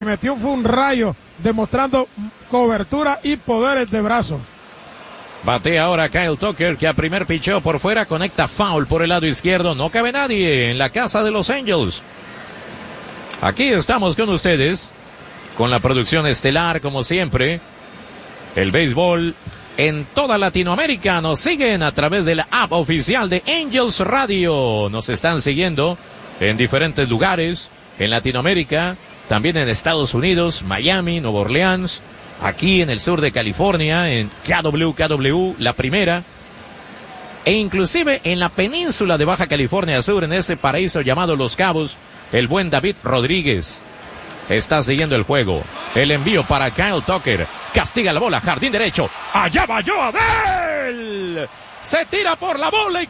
metió fue un rayo, demostrando cobertura y poderes de brazo. Batea ahora Kyle Tucker, que a primer picheo por fuera conecta foul por el lado izquierdo. No cabe nadie en la casa de los Angels. Aquí estamos con ustedes, con la producción estelar, como siempre. El béisbol en toda Latinoamérica. Nos siguen a través de la app oficial de Angels Radio. Nos están siguiendo en diferentes lugares, en Latinoamérica, también en Estados Unidos, Miami, Nueva Orleans, aquí en el sur de California, en KWKW, la primera, e inclusive en la península de Baja California Sur, en ese paraíso llamado Los Cabos, el buen David Rodríguez está siguiendo el juego. El envío para Kyle Tucker, castiga la bola, jardín derecho, allá va Joe Adell, se tira por la bola y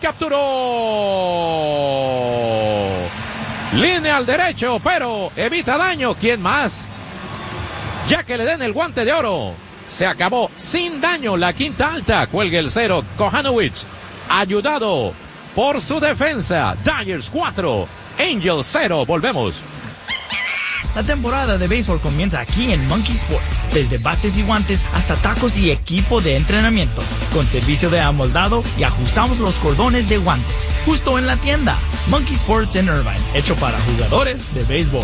capturó. Línea al derecho, pero evita daño. ¿Quién más? Ya que le den el guante de oro. Se acabó sin daño la quinta alta. Cuelga el cero. Kohanowitz, ayudado por su defensa. Dodgers 4, Angels 0. Volvemos. La temporada de béisbol comienza aquí en Monkey Sports. Desde bates y guantes hasta tacos y equipo de entrenamiento. Con servicio de amoldado y ajustamos los cordones de guantes. Justo en la tienda. Monkey Sports en Irvine. Hecho para jugadores de béisbol.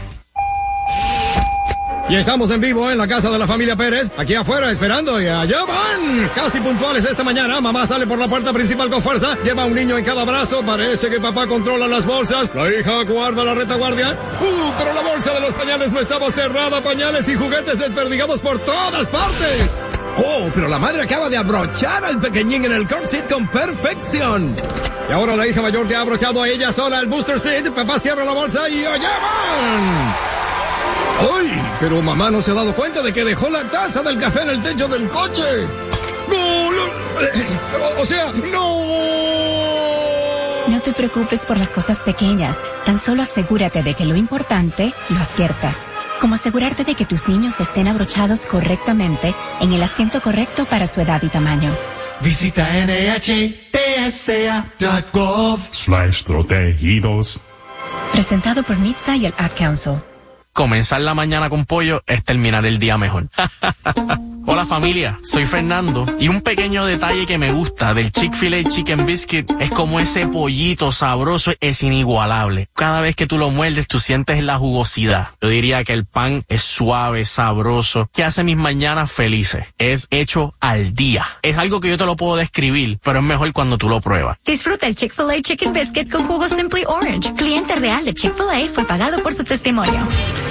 Y estamos en vivo en la casa de la familia Pérez, aquí afuera esperando, y allá van, casi puntuales esta mañana. Mamá sale por la puerta principal con fuerza, lleva un niño en cada brazo, parece que papá controla las bolsas, la hija guarda la retaguardia. Pero la bolsa de los pañales no estaba cerrada, pañales y juguetes desperdigados por todas partes. Oh, pero la madre acaba de abrochar al pequeñín en el car seat con perfección. Y ahora la hija mayor ya ha abrochado a ella sola el booster seat, papá cierra la bolsa y allá van. ¡Ay! Pero mamá no se ha dado cuenta de que dejó la taza del café en el techo del coche. ¡No! ¡No! No te preocupes por las cosas pequeñas. Tan solo asegúrate de que lo importante lo aciertas. Como asegurarte de que tus niños estén abrochados correctamente en el asiento correcto para su edad y tamaño. Visita NHTSA.gov/protegidos. Presentado por NHTSA y el Ad Council. Comenzar la mañana con pollo es terminar el día mejor. Hola familia, soy Fernando y un pequeño detalle que me gusta del Chick-fil-A Chicken Biscuit es como ese pollito sabroso es inigualable. Cada vez que tú lo muerdes tú sientes la jugosidad. Yo diría que el pan es suave, sabroso, que hace mis mañanas felices. Es hecho al día. Es algo que yo te lo puedo describir, pero es mejor cuando tú lo pruebas. Disfruta el Chick-fil-A Chicken Biscuit con jugo Simply Orange. Cliente real de Chick-fil-A fue pagado por su testimonio.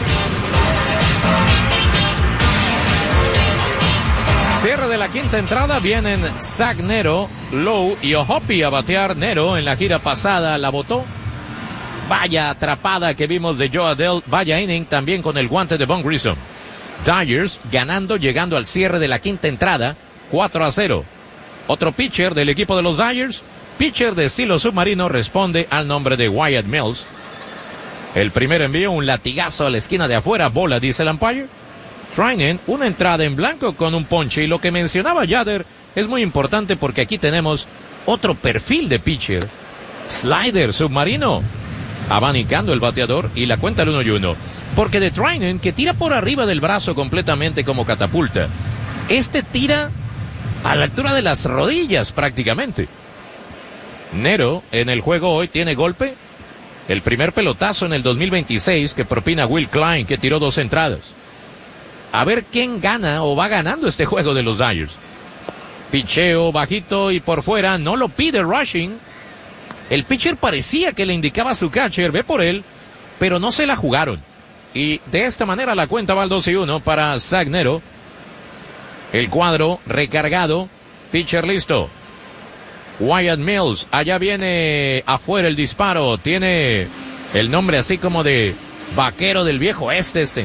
Cierre de la quinta entrada, vienen Zach Nero, Lowe y Ohopi a batear. Nero en la gira pasada la botó. Vaya atrapada que vimos de Joe Adell, vaya inning también con el guante de Von Grissom. Dodgers ganando, llegando al cierre de la quinta entrada, 4-0. Otro pitcher del equipo de los Dodgers, pitcher de estilo submarino, responde al nombre de Wyatt Mills. El primer envío, un latigazo a la esquina de afuera, bola, dice el umpire. Treinen, una entrada en blanco con un ponche, y lo que mencionaba Yader es muy importante porque aquí tenemos otro perfil de pitcher. Slider submarino, abanicando el bateador y la cuenta al 1-1. Porque de Treinen, que tira por arriba del brazo completamente como catapulta, este tira a la altura de las rodillas prácticamente. Nero en el juego hoy tiene golpe. El primer pelotazo en el 2026 que propina Will Klein, que tiró 2 entradas. A ver quién gana o va ganando este juego de los Dodgers. Picheo bajito y por fuera, no lo pide Rushing. El pitcher parecía que le indicaba a su catcher, ve por él, pero no se la jugaron. Y de esta manera la cuenta va al 2-1 para Zach Nero. El cuadro recargado, pitcher listo. Wyatt Mills, allá viene afuera el disparo, tiene el nombre así como de vaquero del viejo oeste este.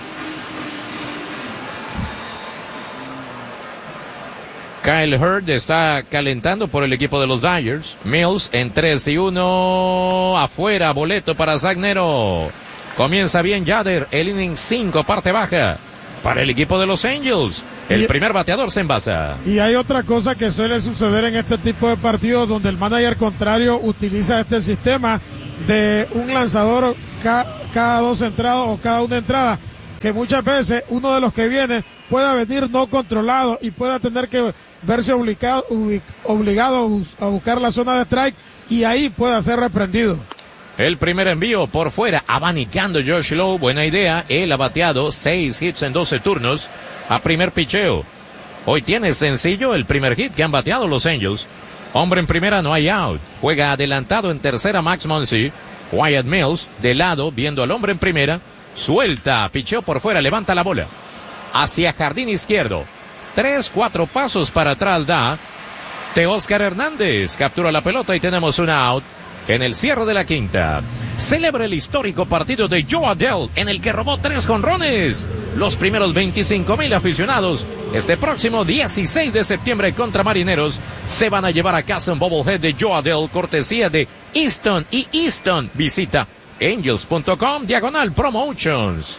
Kyle Hurd está calentando por el equipo de los Dodgers. Mills en 3-1, afuera, boleto para Zach Nero. Comienza bien Yader, el inning 5, parte baja, para el equipo de los Angels. El primer bateador se envasa. Y hay otra cosa que suele suceder en este tipo de partidos donde el manager contrario utiliza este sistema de un lanzador cada 2 entradas o cada una entrada. que muchas veces uno de los que viene pueda venir no controlado y pueda tener que verse obligado a buscar la zona de strike y ahí pueda ser reprendido. El primer envío por fuera, abanicando Josh Lowe, buena idea. Él ha bateado 6 hits en 12 turnos a primer picheo. Hoy tiene sencillo el primer hit que han bateado los Angels. Hombre en primera, no hay out. Juega adelantado en tercera Max Muncy. Wyatt Mills, de lado, viendo al hombre en primera. Suelta, picheo por fuera, levanta la bola. Hacia jardín izquierdo. 3-4 pasos para atrás da Teóscar Hernández. Captura la pelota y tenemos un out en el cierre de la quinta. Celebra el histórico partido de Joe Adell, en el que robó 3 jonrones. Los primeros 25,000 aficionados, este próximo 16 de septiembre contra Marineros, se van a llevar a casa un bobblehead de Joe Adell, cortesía de Easton y Easton. Visita angels.com/promotions.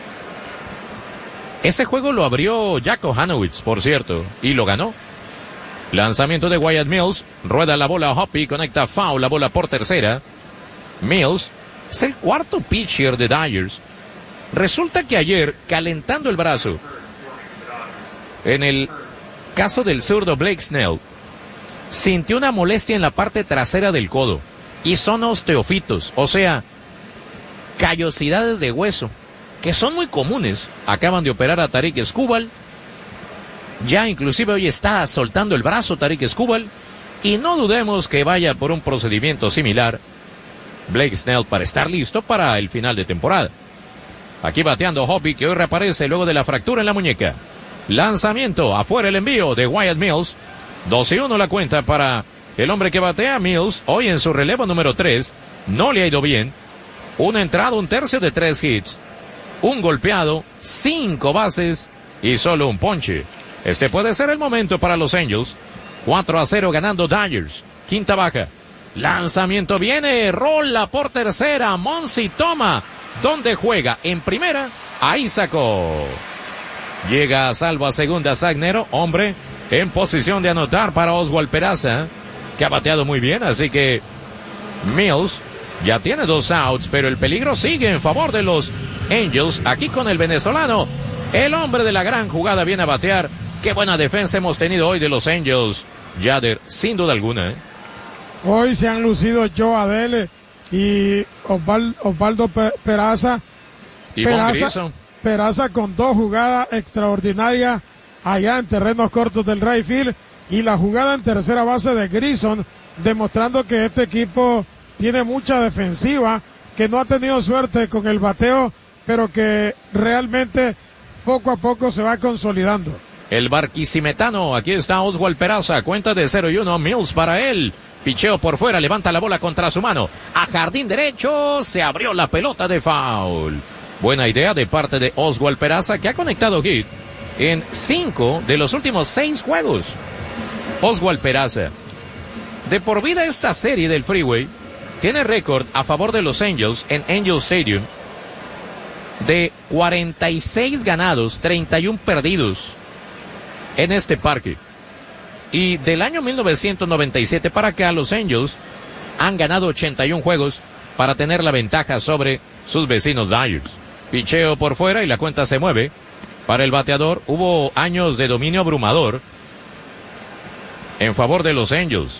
Ese juego lo abrió Jaco Hanowitz, por cierto, y lo ganó. Lanzamiento de Wyatt Mills, rueda la bola a Hoppy, conecta foul, la bola por tercera. Mills es el cuarto pitcher de Dyers. Resulta que ayer, calentando el brazo, en el caso del zurdo Blake Snell, sintió una molestia en la parte trasera del codo, y son osteofitos, o sea, callosidades de hueso, que son muy comunes. Acaban de operar a Tarik Skubal. Ya inclusive hoy está soltando el brazo Tarik Skubal, y no dudemos que vaya por un procedimiento similar Blake Snell para estar listo para el final de temporada. Aquí bateando Hoppy, que hoy reaparece luego de la fractura en la muñeca. Lanzamiento, afuera el envío de Wyatt Mills. 2-1 la cuenta para el hombre que batea. Mills, hoy en su relevo número 3, no le ha ido bien. Una entrada, un tercio de 3 hits, un golpeado, 5 bases y solo un ponche. Este puede ser el momento para los Angels. 4-0 ganando Dodgers. Quinta baja. Lanzamiento viene. Rola por tercera. Muncy toma. ¿Dónde juega? En primera. Ahí sacó. Llega a salvo a segunda Zach Nero. Hombre en posición de anotar para Oswald Peraza, que ha bateado muy bien. Así que Mills ya tiene 2 outs, pero el peligro sigue en favor de los Angels. Aquí con el venezolano, el hombre de la gran jugada, viene a batear. Qué buena defensa hemos tenido hoy de los Angels, Yader, sin duda alguna. Hoy se han lucido Joe Adell y Osvaldo Peraza. Peraza con 2 jugadas extraordinarias allá en terrenos cortos del right field, y la jugada en tercera base de Grison, demostrando que este equipo tiene mucha defensiva, que no ha tenido suerte con el bateo, pero que realmente poco a poco se va consolidando. El barquisimetano, aquí está Oswald Peraza, cuenta de 0-1, Mills para él. Picheo por fuera, levanta la bola contra su mano. A jardín derecho, se abrió la pelota de foul. Buena idea de parte de Oswald Peraza, que ha conectado hit en 5 de los últimos 6 juegos. Oswald Peraza, de por vida esta serie del Freeway, tiene récord a favor de los Angels en Angel Stadium de 46 ganados, 31 perdidos en este parque. Y del año 1997 para acá, los Angels han ganado 81 juegos para tener la ventaja sobre sus vecinos Dyers. Picheo por fuera y la cuenta se mueve. Para el bateador, hubo años de dominio abrumador en favor de los Angels.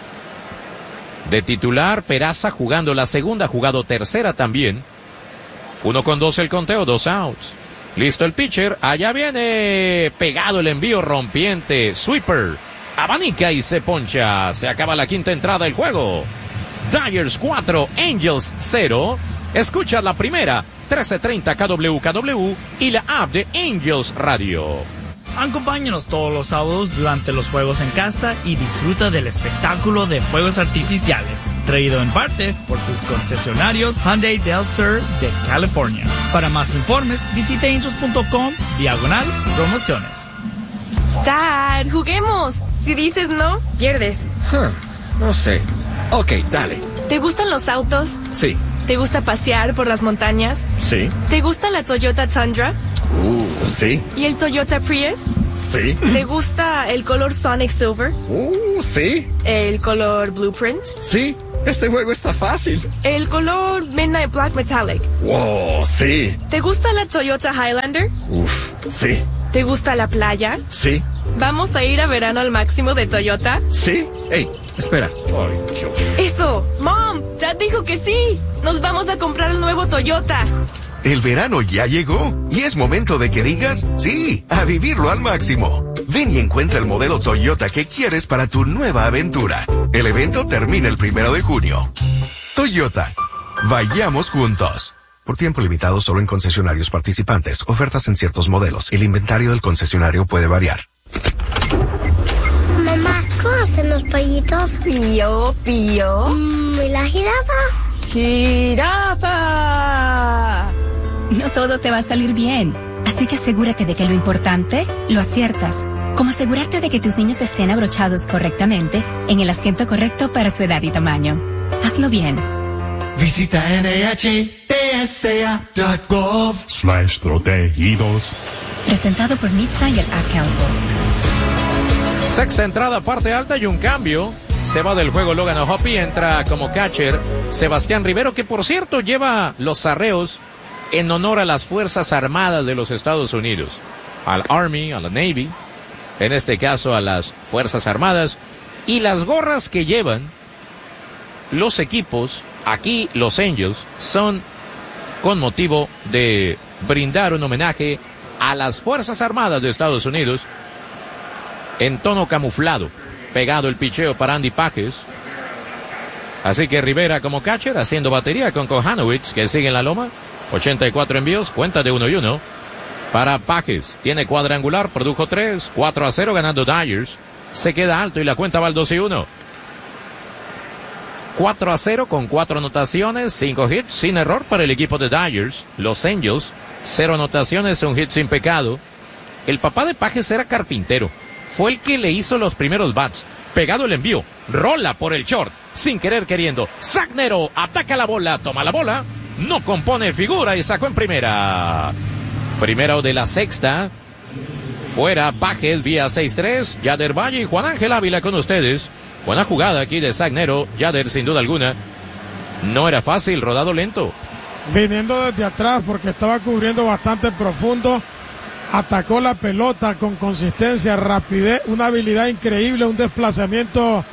De titular, Peraza jugando la segunda, jugado tercera también. 1-2 el conteo, 2 outs. Listo el pitcher, allá viene, pegado el envío rompiente, sweeper, abanica y se poncha. Se acaba la quinta entrada del juego. Dyers 4, Angels 0. Escucha la primera, 1330 KWKW y la app de Angels Radio. Acompáñanos todos los sábados durante los juegos en casa y disfruta del espectáculo de fuegos artificiales, traído en parte por tus concesionarios Hyundai Del Sur de California. Para más informes, visita angels.com/promociones. Dad, juguemos. Si dices no, pierdes. No sé. Ok, dale. ¿Te gustan los autos? Sí. ¿Te gusta pasear por las montañas? Sí. ¿Te gusta la Toyota Tundra? Sí. ¿Y el Toyota Prius? Sí. ¿Te gusta el color Sonic Silver? Sí. ¿El color Blueprint? Sí. Este juego está fácil. El color Midnight Black Metallic. Wow, sí. ¿Te gusta la Toyota Highlander? Uf, sí. ¿Te gusta la playa? Sí. ¿Vamos a ir a verano al máximo de Toyota? Sí. Ey, espera. Ay, Dios. Eso, Mom, Dad dijo que sí. Nos vamos a comprar el nuevo Toyota. El verano ya llegó y es momento de que digas sí, a vivirlo al máximo. Ven y encuentra el modelo Toyota que quieres para tu nueva aventura. El evento termina el 1 de junio. Toyota, vayamos juntos. Por tiempo limitado solo en concesionarios participantes. Ofertas en ciertos modelos. El inventario del concesionario puede variar. Mamá, ¿cómo hacen los pollitos? Pío, pío. ¿Y la jirafa? ¡Jirafa! No todo te va a salir bien, así que asegúrate de que lo importante lo aciertas, como asegurarte de que tus niños estén abrochados correctamente en el asiento correcto para su edad y tamaño. Hazlo bien. Visita NHTSA.gov/protegidos. Presentado por NHTSA y el Ad Council. Sexta entrada, parte alta y un cambio. Se va del juego Logan O'Hoppe, entra como catcher Sebastián Rivero, que por cierto lleva los arreos en honor a las Fuerzas Armadas de los Estados Unidos, al Army, a la Navy, en este caso a las Fuerzas Armadas, y las gorras que llevan los equipos, aquí los Angels, son con motivo de brindar un homenaje a las Fuerzas Armadas de Estados Unidos en tono camuflado. Pegado el picheo para Andy Pages. Así que Rivera como catcher haciendo batería con Kohanowitz, que sigue en la loma. 84 envíos, cuenta de 1-1 para Pages. Tiene cuadrangular, produjo 3, 4-0 ganando Dyers. Se queda alto y la cuenta va al 2-1. 4-0 con 4 anotaciones, 5 hits, sin error para el equipo de Dyers. Los Angels, 0 anotaciones, 1 hit sin pecado. El papá de Pages era carpintero. Fue el que le hizo los primeros bats. Pegado el envío. Rola por el short. Sin querer queriendo. Sagnero ataca la bola. Toma la bola. No compone figura y sacó en primera. Primero de la sexta. Fuera Pages vía 6-3. Yader Valle y Juan Ángel Ávila con ustedes. Buena jugada aquí de Sagnero. Yader sin duda alguna. No era fácil. Rodado lento. Viniendo desde atrás porque estaba cubriendo bastante profundo. Atacó la pelota con consistencia, rapidez, una habilidad increíble, un desplazamiento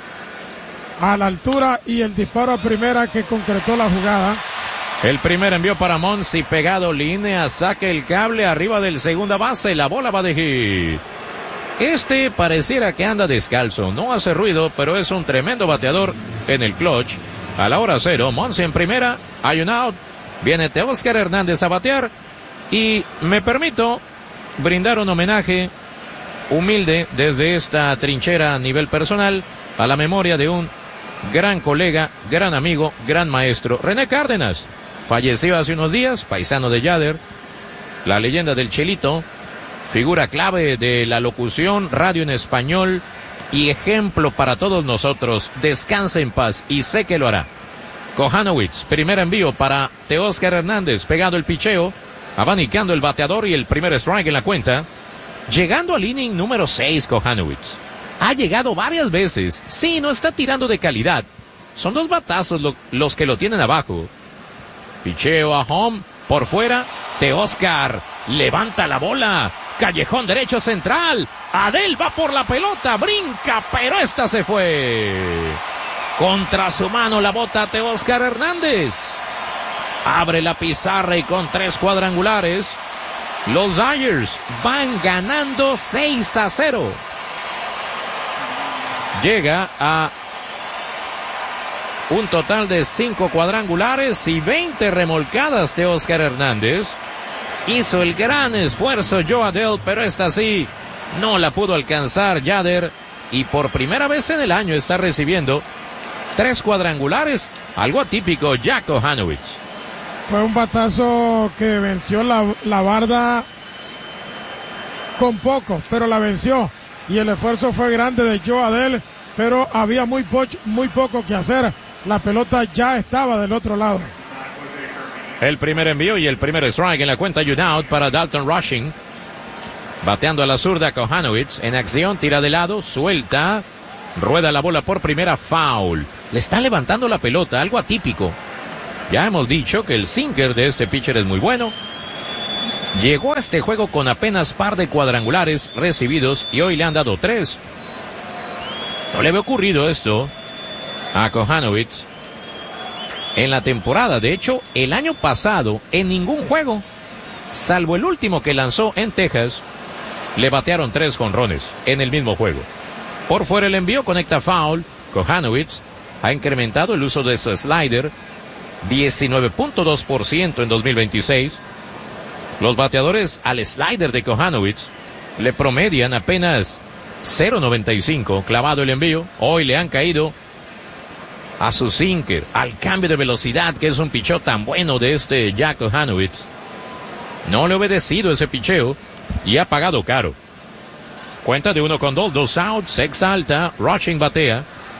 a la altura y el disparo a primera que concretó la jugada. El primer envío para Monsi, pegado, línea, saca el cable arriba del segunda base, la bola va de hit. Este pareciera que anda descalzo, no hace ruido, pero es un tremendo bateador en el clutch. A la hora 0, Monsi en primera, hay un out, viene Teóscar Hernández a batear y me permito brindar un homenaje humilde desde esta trinchera a nivel personal a la memoria de un gran colega, gran amigo, gran maestro, René Cárdenas. Falleció hace unos días, paisano de Yader, la leyenda del Chelito, figura clave de la locución, radio en español y ejemplo para todos nosotros. Descanse en paz y sé que lo hará. Kohanowitz, primer envío para Teóscar Hernández, pegado el picheo, abanicando el bateador y el primer strike en la cuenta. Llegando al inning número 6, Kohanowitz. Ha llegado varias veces. Sí, no está tirando de calidad. Son 2 batazos los que lo tienen abajo. Picheo a home, por fuera. Teóscar levanta la bola. Callejón derecho central. Adel va por la pelota, brinca, pero esta se fue. Contra su mano la bota Teóscar Hernández. Abre la pizarra y con 3 cuadrangulares, los Dyers van ganando 6-0. Llega a un total de 5 cuadrangulares y 20 remolcadas Teóscar Hernández. Hizo el gran esfuerzo Joe Adell, pero esta sí no la pudo alcanzar Yader. Y por primera vez en el año está recibiendo 3 cuadrangulares, algo atípico Jack Kohanowitz. Fue un batazo que venció la barda con poco, pero la venció. Y el esfuerzo fue grande de Joe Adell, pero había muy poco que hacer. La pelota ya estaba del otro lado. El primer envío y el primer strike en la cuenta, y un out para Dalton Rushing. Bateando a la zurda Kohanowitz. En acción, tira de lado, suelta. Rueda la bola por primera, foul. Le está levantando la pelota, algo atípico. Ya hemos dicho que el sinker de este pitcher es muy bueno. Llegó a este juego con apenas par de cuadrangulares recibidos y hoy le han dado 3. No le había ocurrido esto a Kohanowitz en la temporada. De hecho, el año pasado, en ningún juego, salvo el último que lanzó en Texas, le batearon 3 jonrones en el mismo juego. Por fuera el envío, conecta foul. Kohanowitz ha incrementado el uso de su slider 19.2% en 2026. Los bateadores al slider de Kohanowitz le promedian apenas 0.95. Clavado el envío. Hoy le han caído a su sinker, al cambio de velocidad, que es un picheo tan bueno de este Jack Kohanowitz. No le ha obedecido ese picheo y ha pagado caro. Cuenta de 1-2, 2 outs, sexta alta, Rushing batea.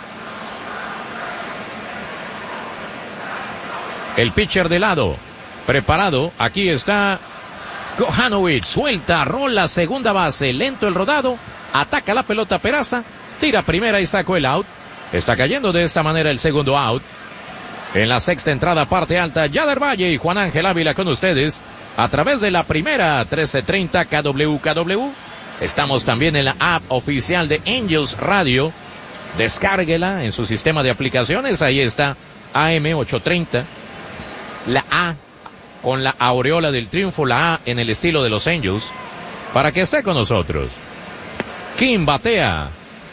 El pitcher de lado, preparado, aquí está Kohanowitz, suelta, rola, segunda base, lento el rodado, ataca la pelota Peraza, tira primera y sacó el out. Está cayendo de esta manera el segundo out. En la sexta entrada, parte alta, Yader Valle y Juan Ángel Ávila con ustedes a través de la primera 1330 KWKW. Estamos también en la app oficial de Angels Radio. Descárguela en su sistema de aplicaciones. Ahí está AM830. La A con la aureola del triunfo, la A en el estilo de los Angels, para que esté con nosotros. Kim batea.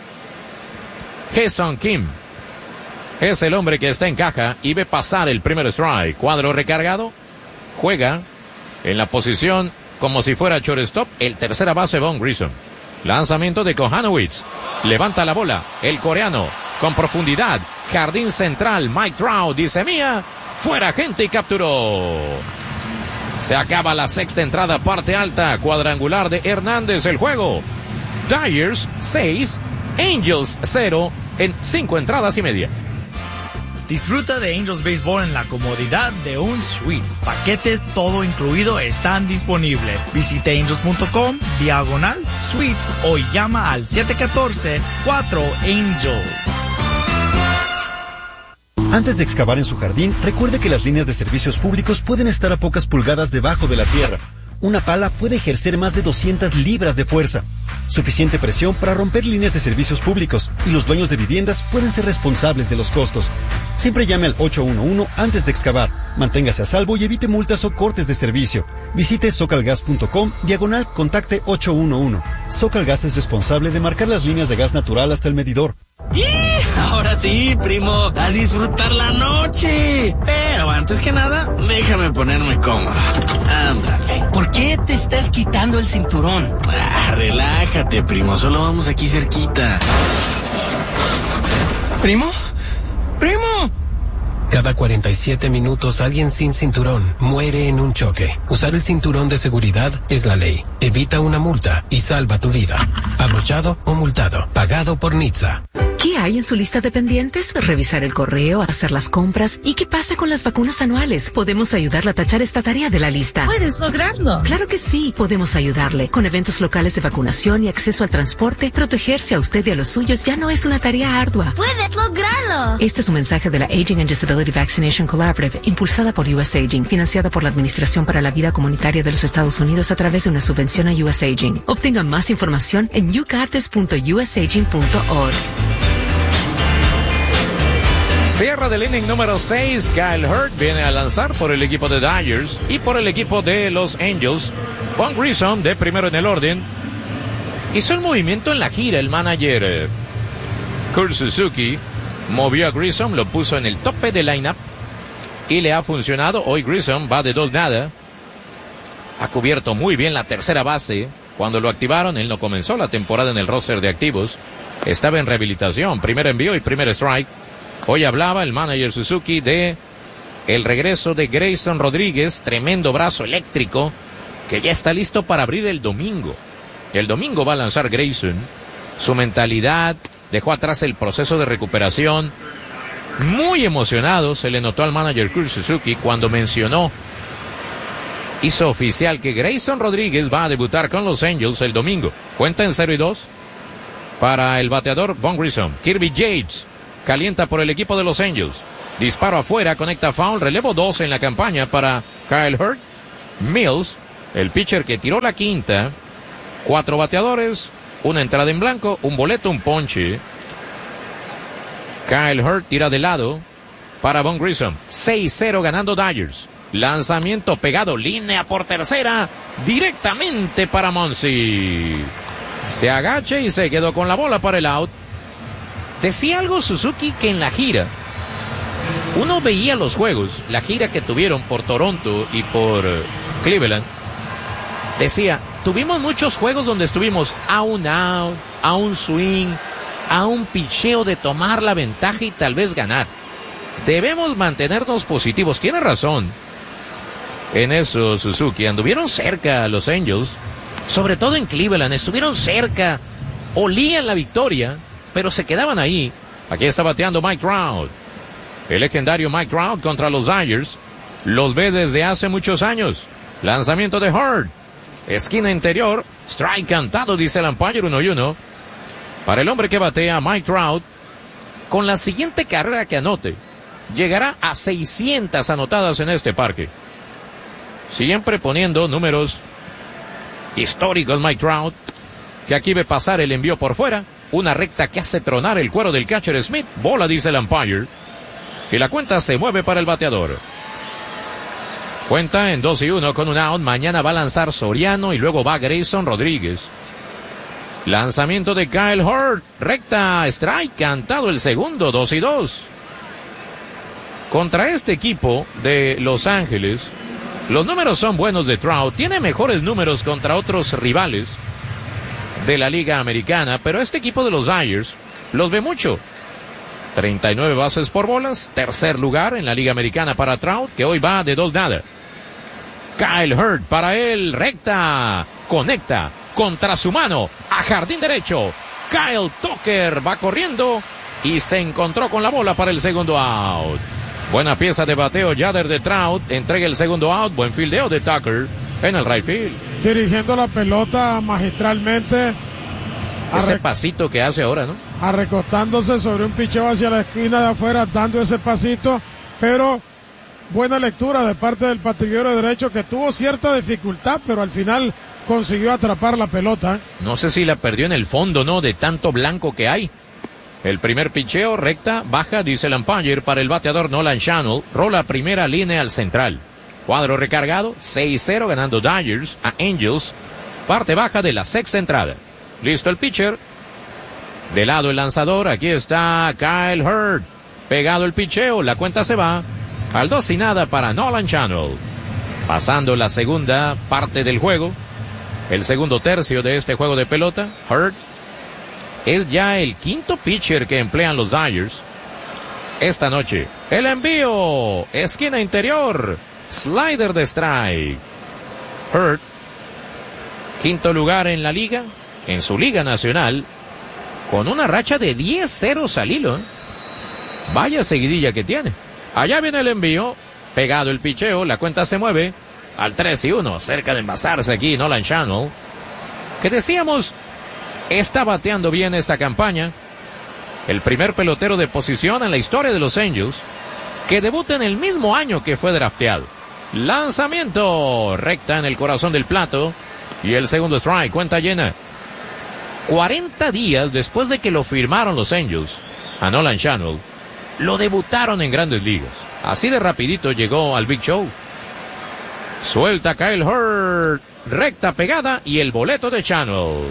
Jason Kim es el hombre que está en caja y ve pasar el primer strike. Cuadro recargado. Juega en la posición como si fuera shortstop el tercera base Vaughn Grissom. Lanzamiento de Kohanowitz. Levanta la bola el coreano con profundidad. Jardín central. Mike Trout dice mía. Fuera gente y capturó. Se acaba la sexta entrada, parte alta, cuadrangular de Hernández. El juego. Dyers 6, Angels 0 en 5 entradas y media. Disfruta de Angels Baseball en la comodidad de un suite. Paquetes todo incluido están disponibles. Visite angels.com/suites o llama al 714-4ANGEL. Antes de excavar en su jardín, recuerde que las líneas de servicios públicos pueden estar a pocas pulgadas debajo de la tierra. Una pala puede ejercer más de 200 libras de fuerza. Suficiente presión para romper líneas de servicios públicos, y los dueños de viviendas pueden ser responsables de los costos. Siempre llame al 811 antes de excavar. Manténgase a salvo y evite multas o cortes de servicio. Visite socalgas.com/contacte 811. Socalgas es responsable de marcar las líneas de gas natural hasta el medidor. Ahora sí, primo, a disfrutar la noche. Pero antes que nada, déjame ponerme cómodo. Ándale. ¿Por qué te estás quitando el cinturón? Relájate, primo, solo vamos aquí cerquita. ¿Primo? ¡Primo! Cada 47 minutos alguien sin cinturón muere en un choque. Usar el cinturón de seguridad es la ley. Evita una multa y salva tu vida. Abrochado o multado. Pagado por NHTSA. ¿Qué hay en su lista de pendientes? Revisar el correo, hacer las compras. ¿Y qué pasa con las vacunas anuales? Podemos ayudarle a tachar esta tarea de la lista. ¿Puedes lograrlo? Claro que sí, podemos ayudarle. Con eventos locales de vacunación y acceso al transporte, protegerse a usted y a los suyos ya no es una tarea ardua. ¡Puedes lograrlo! Este es un mensaje de la Aging and Disability Vaccination Collaborative, impulsada por US Aging, financiada por la Administración para la Vida Comunitaria de los Estados Unidos a través de una subvención a US Aging. Obtenga más información en yougotis.usaging.org. Cierra del inning número 6. Kyle Hurt viene a lanzar por el equipo de Dodgers y por el equipo de los Angels. Vaughn Grissom de primero en el orden. Hizo el movimiento en la gira el manager Kurt Suzuki. Movió a Grissom, lo puso en el tope del lineup y le ha funcionado. Hoy Grissom va de 2-0. Ha cubierto muy bien la tercera base. Cuando lo activaron, él no comenzó la temporada en el roster de activos. Estaba en rehabilitación. Primer envío y primer strike. Hoy hablaba el manager Suzuki de el regreso de Grayson Rodríguez, tremendo brazo eléctrico, que ya está listo para abrir el domingo. El domingo va a lanzar Grayson. Su mentalidad, dejó atrás el proceso de recuperación. Muy emocionado se le notó al manager Kurt Suzuki cuando mencionó, hizo oficial que Grayson Rodríguez va a debutar con los Angels el domingo. Cuenta en 0-2. para el bateador Von Grissom. Kirby Yates calienta por el equipo de los Angels. Disparo afuera, conecta foul, relevo 12 en la campaña para Kyle Hurt. Mills, el pitcher que tiró la quinta. 4 bateadores, una entrada en blanco, un boleto, un ponche. Kyle Hurt tira de lado para Von Grissom. 6-0 ganando Dodgers. Lanzamiento pegado, línea por tercera, directamente para Muncy. Se agacha y se quedó con la bola para el out. Decía algo Suzuki que en la gira, uno veía los juegos, la gira que tuvieron por Toronto y por Cleveland. Decía, tuvimos muchos juegos donde estuvimos a un out, a un swing, a un picheo de tomar la ventaja y tal vez ganar. Debemos mantenernos positivos. Tiene razón en eso Suzuki. Anduvieron cerca los Angels, sobre todo en Cleveland, estuvieron cerca, olían la victoria, pero se quedaban ahí. Aquí está bateando Mike Trout. El legendario Mike Trout contra los Dodgers. Los ve desde hace muchos años. Lanzamiento de Hurt. Esquina interior. Strike cantado, dice el umpire, 1-1. Para el hombre que batea, Mike Trout, con la siguiente carrera que anote, llegará a 600 anotadas en este parque. Siempre poniendo números históricos Mike Trout, que aquí ve pasar el envío por fuera. Una recta que hace tronar el cuero del catcher Smith. Bola, dice el umpire. Y la cuenta se mueve para el bateador. Cuenta en 2-1 con un out. Mañana va a lanzar Soriano y luego va Grayson Rodríguez. Lanzamiento de Kyle Hurt. Recta, strike, cantado el segundo, 2-2. Contra este equipo de Los Ángeles, los números son buenos de Trout. Tiene mejores números contra otros rivales de la Liga Americana, pero este equipo de los Dodgers los ve mucho. 39 bases por bolas, tercer lugar en la Liga Americana para Trout, que hoy va de 2-0. Kyle Hurt para él, recta, conecta contra su mano a jardín derecho. Kyle Tucker va corriendo y se encontró con la bola para el segundo out. Buena pieza de bateo Yader de Trout, entrega el segundo out, buen fildeo de Tucker en el right field. Dirigiendo la pelota magistralmente. Ese pasito que hace ahora, ¿no? Arrecostándose sobre un picheo hacia la esquina de afuera, dando ese pasito, pero buena lectura de parte del patrullero derecho, que tuvo cierta dificultad, pero al final consiguió atrapar la pelota. No sé si la perdió en el fondo, ¿no? De tanto blanco que hay. El primer picheo, recta, baja, dice el umpire, para el bateador Nolan Schanuel. Rola primera línea al central. Cuadro recargado, 6-0 ganando Dodgers a Angels. Parte baja de la sexta entrada. Listo el pitcher. De lado el lanzador, aquí está Kyle Hurt. Pegado el picheo, la cuenta se va al 2-0 para Nolan Schanuel. Pasando la segunda parte del juego, el segundo tercio de este juego de pelota, Hurt es ya el quinto pitcher que emplean los Dodgers esta noche. El envío, esquina interior, slider de strike. Hurt, quinto lugar en la liga, en su liga nacional, con una racha de 10-0 al hilo. Vaya seguidilla que tiene. Allá viene el envío, pegado el picheo, la cuenta se mueve al 3-1, cerca de envasarse aquí Nolan Schanuel, que decíamos, está bateando bien esta campaña. El primer pelotero de posición en la historia de los Angels, que debuta en el mismo año que fue drafteado. Lanzamiento, recta en el corazón del plato, y el segundo strike, cuenta llena. 40 días después de que lo firmaron los Angels, a Nolan Schanuel, lo debutaron en Grandes Ligas. Así de rapidito llegó al Big Show. Suelta Kyle Hurt, recta pegada y el boleto de Schanuel.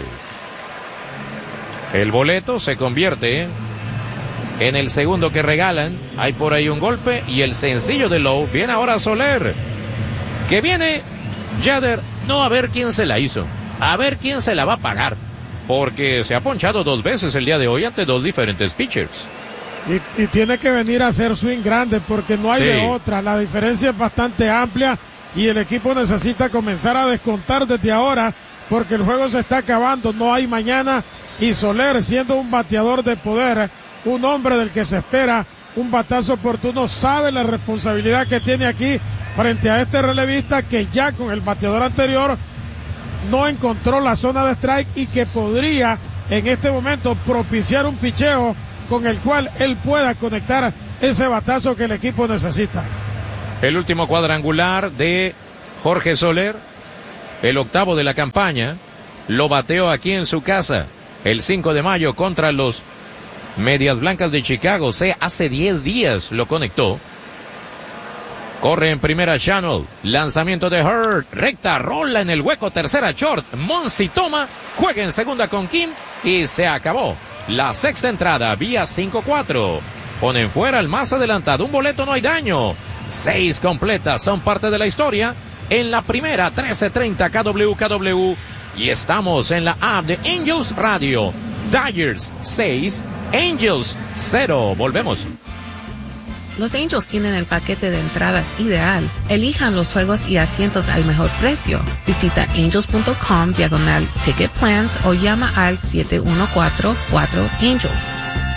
El boleto se convierte en el segundo que regalan. Hay por ahí un golpe y el sencillo de Lowe. Viene ahora Soler, que viene Yader, no a ver quién se la hizo, a ver quién se la va a pagar, porque se ha ponchado 2 veces el día de hoy ante 2 diferentes pitchers. Y tiene que venir a hacer swing grande, porque no hay de otra. La diferencia es bastante amplia y el equipo necesita comenzar a descontar desde ahora, porque el juego se está acabando, no hay mañana. Y Soler, siendo un bateador de poder, un hombre del que se espera un batazo oportuno, sabe la responsabilidad que tiene aquí frente a este relevista, que ya con el bateador anterior no encontró la zona de strike y que podría en este momento propiciar un picheo con el cual él pueda conectar ese batazo que el equipo necesita. El último cuadrangular de Jorge Soler, el octavo de la campaña, lo bateó aquí en su casa el 5 de mayo contra los Medias Blancas de Chicago. Hace 10 días lo conectó. Corre en primera Channel, lanzamiento de Hurd, recta, rola en el hueco, tercera short, Monsi toma, juega en segunda con Kim y se acabó. La sexta entrada, vía 5-4. Ponen fuera al más adelantado, un boleto, no hay daño. 6 completas son parte de la historia. En la primera, 13:30 KWKW. Y estamos en la app de Angels Radio. Dodgers 6, Angels 0. Volvemos. Los Angels tienen el paquete de entradas ideal. Elijan los juegos y asientos al mejor precio. Visita angels.com/ticket plans o llama al 714-4Angels.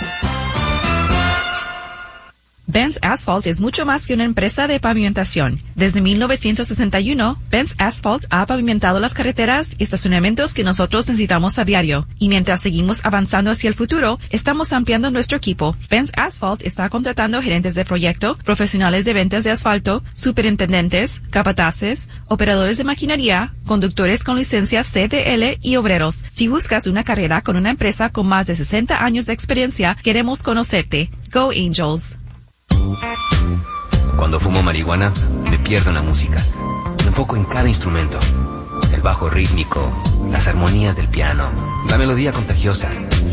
Benz Asphalt es mucho más que una empresa de pavimentación. Desde 1961, Benz Asphalt ha pavimentado las carreteras y estacionamientos que nosotros necesitamos a diario. Y mientras seguimos avanzando hacia el futuro, estamos ampliando nuestro equipo. Benz Asphalt está contratando gerentes de proyecto, profesionales de ventas de asfalto, superintendentes, capataces, operadores de maquinaria, conductores con licencia CDL y obreros. Si buscas una carrera con una empresa con más de 60 años de experiencia, queremos conocerte. Go Angels. Cuando fumo marihuana, me pierdo en la música. Me enfoco en cada instrumento. El bajo rítmico, las armonías del piano, la melodía contagiosa.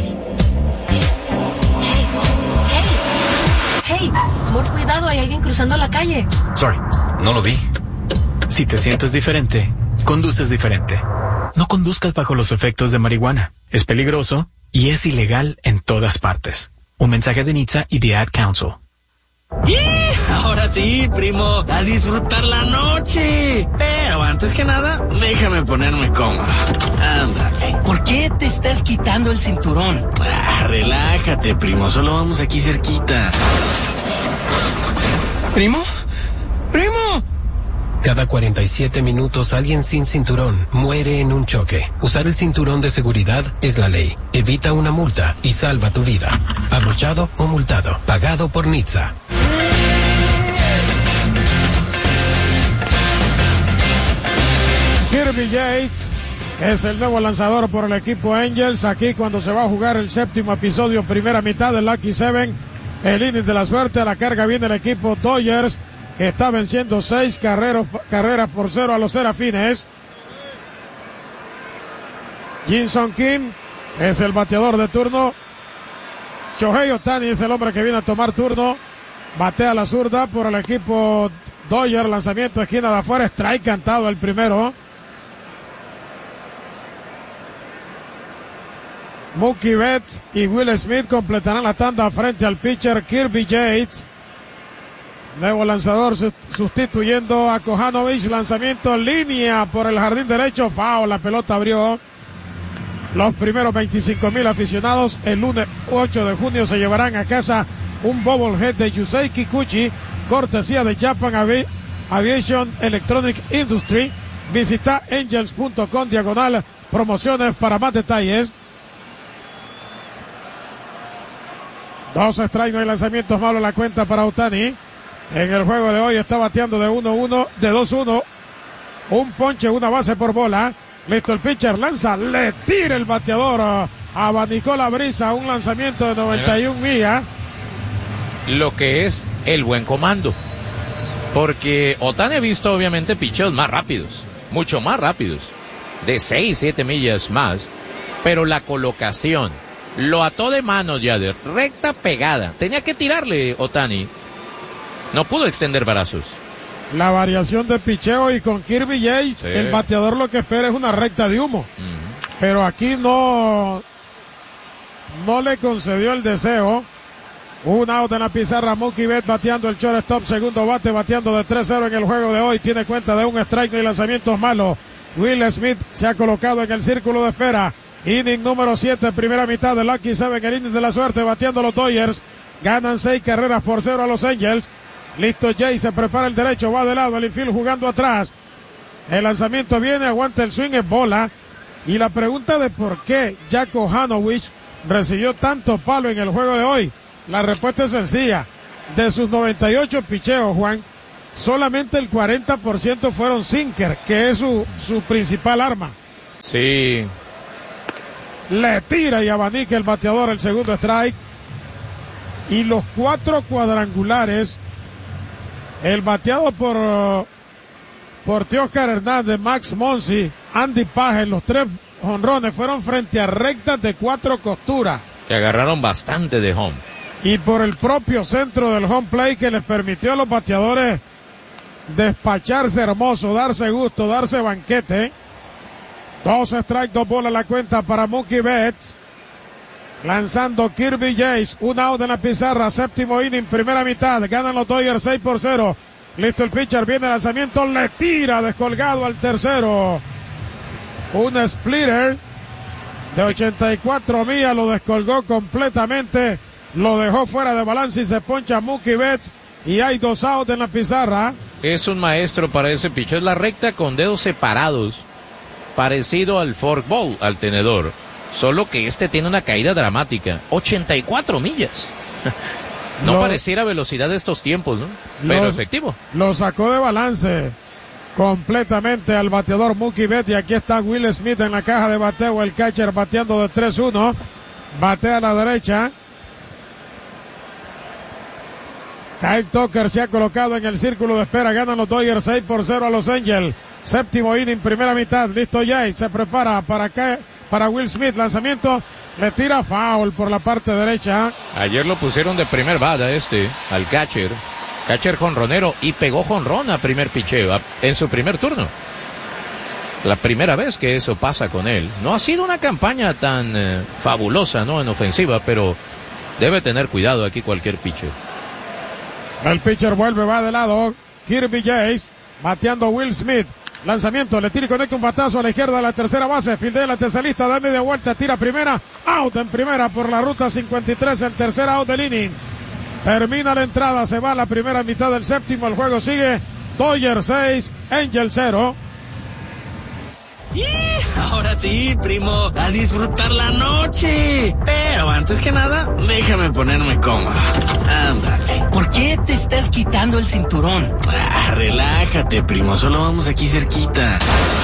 Hey, por cuidado, hay alguien cruzando la calle. Sorry, no lo vi. Si te sientes diferente, conduces diferente. No conduzcas bajo los efectos de marihuana. Es peligroso y es ilegal en todas partes. Un mensaje de NHTSA y The Ad Council. ¡Y! Ahora sí, primo, a disfrutar la noche. Pero antes que nada, déjame ponerme cómodo. Ándale. ¿Por qué te estás quitando el cinturón? Relájate, primo, solo vamos aquí cerquita. ¿Primo? ¡Primo! Cada 47 minutos alguien sin cinturón muere en un choque. Usar el cinturón de seguridad es la ley. Evita una multa y salva tu vida. Abrochado o multado. Pagado por NHTSA. Kirby Yates es el nuevo lanzador por el equipo Angels. Aquí cuando se va a jugar el séptimo episodio, primera mitad del Lucky Seven, el inning de la suerte. A la carga viene el equipo Dodgers, que está venciendo 6 carreras por 0 a los Serafines. Jinson Kim es el bateador de turno. Shohei Ohtani es el hombre que viene a tomar turno. Batea la zurda por el equipo Dodgers. Lanzamiento esquina de afuera. Strike cantado el primero. Mookie Betts y Will Smith completarán la tanda frente al pitcher Kirby Yates. Nuevo lanzador sustituyendo a Kohanovic. Lanzamiento en línea por el jardín derecho. Foul, la pelota abrió. Los primeros 25,000 aficionados el lunes 8 de junio se llevarán a casa un bobblehead de Yusei Kikuchi, cortesía de Japan Aviation Electronic Industry. Visita angels.com/promociones para más detalles. 2 strikes, no hay lanzamientos malos en la cuenta para Ohtani. En el juego de hoy está bateando de 1-1, de 2-1. Un ponche, una base por bola. Listo, el pitcher lanza, le tira el bateador, abanicó la brisa, un lanzamiento de 91 millas. Lo que es el buen comando. Porque Ohtani ha visto obviamente picheos más rápidos, mucho más rápidos, de 6-7 millas más. Pero la colocación, lo ató de manos Yader, recta pegada. Tenía que tirarle Ohtani. No pudo extender brazos. La variación de picheo, y con Kirby Yates, sí, el bateador lo que espera es una recta de humo. Pero aquí no le concedió el deseo. Un out en la pizarra. Mookie Betts bateando el shortstop, segundo bate, bateando de 3-0 en el juego de hoy. Tiene cuenta de un strike y lanzamientos malos. Will Smith se ha colocado en el círculo de espera. Inning número 7, primera mitad del Lucky Seven, el inning de la suerte, bateando los Dodgers. Ganan 6 carreras por 0 a los Angels. Listo, Jay se prepara el derecho, va de lado, el infield jugando atrás. El lanzamiento viene, aguanta el swing, es bola. Y la pregunta de por qué Jacko Hanowich recibió tanto palo en el juego de hoy, la respuesta es sencilla. De sus 98 picheos, Juan, solamente el 40% fueron sinker, que es su principal arma. Sí. Le tira y abanica el bateador el segundo strike. Y los 4 cuadrangulares, el bateado por Teóscar Hernández, Max Monsi, Andy Pages, los 3 jonrones fueron frente a rectas de 4 costuras. Que agarraron bastante de home. Y por el propio centro del home plate que les permitió a los bateadores despacharse hermoso, darse gusto, darse banquete. 2 strikes, 2 bolas la cuenta para Mookie Betts. Lanzando Kirby Yates, un out en la pizarra, séptimo inning, primera mitad, ganan los Dodgers 6-0. Listo el pitcher, viene el lanzamiento, le tira descolgado al tercero. Un splitter de 84 millas, lo descolgó completamente, lo dejó fuera de balance y se poncha Mookie Betts y hay 2 outs en la pizarra. Es un maestro para ese pitcher, es la recta con dedos separados, parecido al forkball, al tenedor. Solo que este tiene una caída dramática. 84 millas. No pareciera velocidad de estos tiempos, ¿no? Pero efectivo. Lo sacó de balance completamente al bateador Mookie Betts. Y aquí está Will Smith en la caja de bateo. El catcher bateando de 3-1. Batea a la derecha. Kyle Tucker se ha colocado en el círculo de espera. Ganan los Dodgers 6-0 a Los Angels. Séptimo inning, primera mitad. Listo Jay. Se prepara para Will Smith. Lanzamiento. Le tira foul por la parte derecha. Ayer lo pusieron de primer bada al catcher. Catcher jonronero y pegó jonrón a primer picheo en su primer turno. La primera vez que eso pasa con él. No ha sido una campaña tan fabulosa, ¿no? En ofensiva, pero debe tener cuidado aquí cualquier pitcher. El pitcher vuelve, va de lado. Kirby Yates, bateando Will Smith. Lanzamiento, le tira y conecta un batazo a la izquierda de la tercera base. Fildea la tercerista, da media vuelta, tira primera. Out en primera por la ruta 53, el tercer out del inning. Termina la entrada, se va la primera mitad del séptimo. El juego sigue. Dodgers 6, Angels 0. Ahora sí, primo, a disfrutar la noche. Pero antes que nada, déjame ponerme cómodo. Ándale. ¿Por qué te estás quitando el cinturón? Relájate, primo, solo vamos aquí cerquita.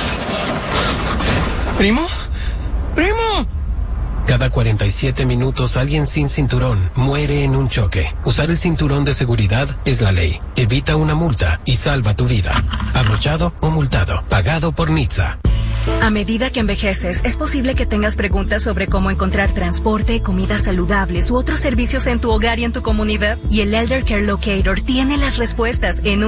¿Primo? ¡Primo! Cada 47 minutos alguien sin cinturón muere en un choque. Usar el cinturón de seguridad es la ley. Evita una multa y salva tu vida. Abrochado o multado. Pagado por NHTSA. A medida que envejeces, es posible que tengas preguntas sobre cómo encontrar transporte, comidas saludables u otros servicios en tu hogar y en tu comunidad. Y el Elder Care Locator tiene las respuestas en